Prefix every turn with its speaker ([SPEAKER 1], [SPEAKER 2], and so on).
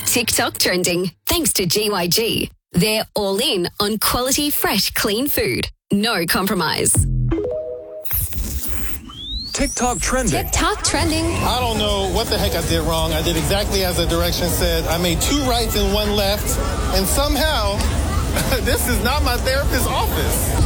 [SPEAKER 1] TikTok trending thanks to GYG. They're all in on quality, fresh, clean food. No compromise.
[SPEAKER 2] TikTok trending.
[SPEAKER 1] TikTok trending.
[SPEAKER 3] I don't know what the heck I did wrong. I did exactly as the directions said. I made 2 rights and 1 left. And somehow, this is not my therapist's office.